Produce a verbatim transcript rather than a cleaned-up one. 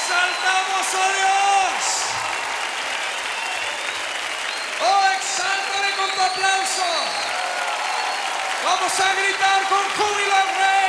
exaltamos a Dios. Oh, exáltale con tu aplauso. Vamos a gritar con júbilo al Rey.